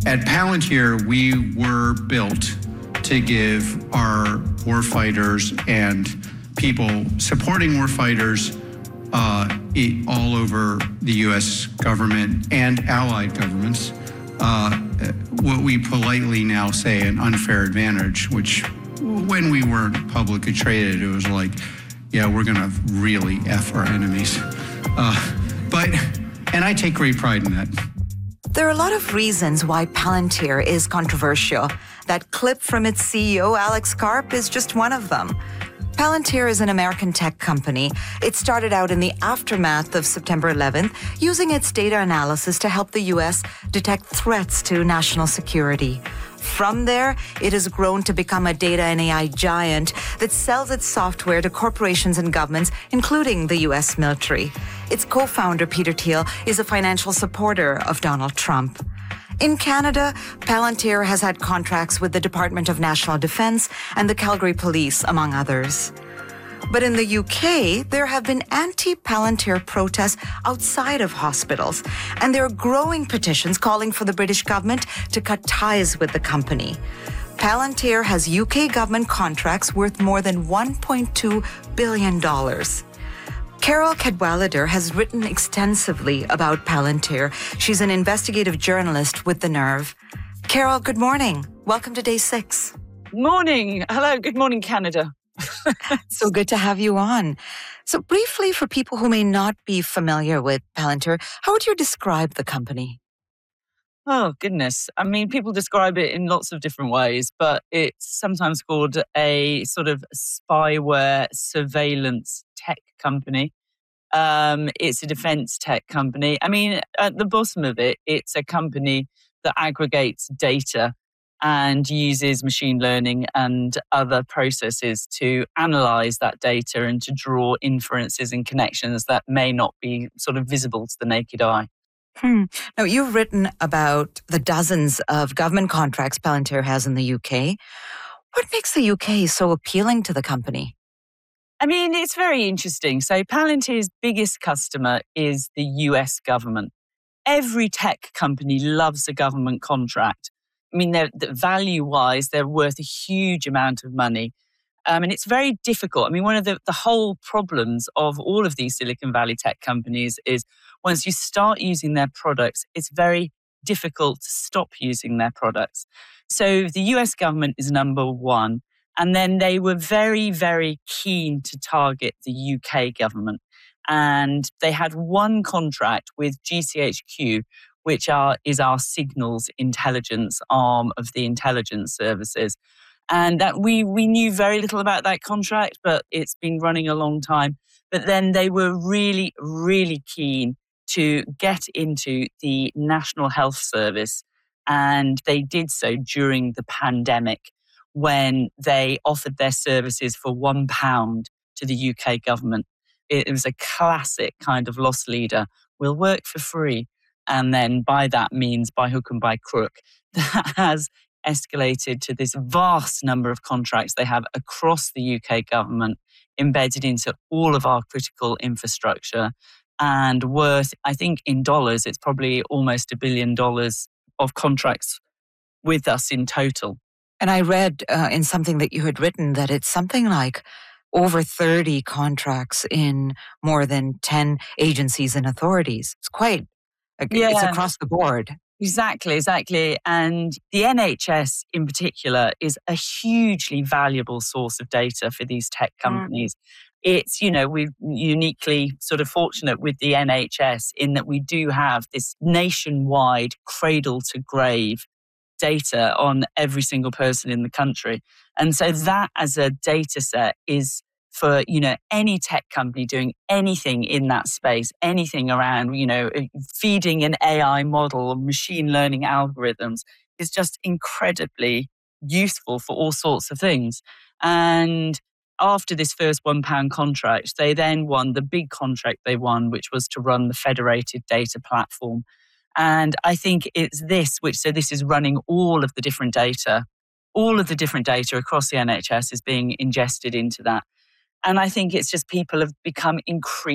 At Palantir, we were built to give our warfighters and people supporting warfighters all over the U.S. government and allied governments, what we politely now say an unfair advantage, which when we weren't publicly traded, it was like, yeah, we're going to really F our enemies. And I take great pride in that. There are a lot of reasons why Palantir is controversial. That clip from its CEO, Alex Karp, is just one of them. Palantir is an American tech company. It started out in the aftermath of September 11th, using its data analysis to help the U.S. detect threats to national security. From there, it has grown to become a data and AI giant that sells its software to corporations and governments, including the U.S. military. Its co-founder, Peter Thiel, is a financial supporter of Donald Trump. In Canada, Palantir has had contracts with the Department of National Defence and the Calgary Police, among others. But in the UK, there have been anti-Palantir protests outside of hospitals, and there are growing petitions calling for the British government to cut ties with the company. Palantir has UK government contracts worth more than $1.2 billion. Carol Cadwalader has written extensively about Palantir. She's an investigative journalist with The Nerve. Carol, good morning. Welcome to Day 6. Morning. Hello. Good morning, Canada. So good to have you on. So briefly, for people who may not be familiar with Palantir, how would you describe the company? Oh, goodness. I mean, people describe it in lots of different ways, but it's sometimes called a sort of spyware surveillance tech company. It's a defense tech company. I mean, at the bottom of it, it's a company that aggregates data and uses machine learning and other processes to analyze that data and to draw inferences and connections that may not be sort of visible to the naked eye. Now, you've written about the dozens of government contracts Palantir has in the UK. What makes the UK so appealing to the company? I mean, it's very interesting. So Palantir's biggest customer is the US government. Every tech company loves a government contract. I mean, value-wise, they're worth a huge amount of money. And it's very difficult. I mean, one of the whole problems of all of these Silicon Valley tech companies is once you start using their products, it's very difficult to stop using their products. So the US government is number one. And then they were very, very keen to target the UK government. And they had one contract with GCHQ, which is our signals intelligence arm of the intelligence services. And that we knew very little about that contract, but it's been running a long time. But then they were really, really keen to get into the National Health Service. And they did so during the pandemic when they offered their services for £1 to the UK government. It was a classic kind of loss leader. We'll work for free. And then by that means, by hook and by crook, that has escalated to this vast number of contracts they have across the UK government, embedded into all of our critical infrastructure, and worth, I think in dollars, it's probably almost $1 billion of contracts with us in total. And I read in something that you had written that it's something like over 30 contracts in more than 10 agencies and authorities. It's quite, it's across the board. Exactly. And the NHS in particular is a hugely valuable source of data for these tech companies. It's, we're uniquely sort of fortunate with the NHS in that we do have this nationwide cradle to grave data on every single person in the country. And so that as a data set is for, any tech company doing anything in that space, anything around, feeding an AI model or machine learning algorithms is just incredibly useful for all sorts of things. And after this first £1 contract, they then won the big contract they won, which was to run the federated data platform. And I think it's this is running all of the different data across the NHS is being ingested into that. And I think it's just people have become increasingly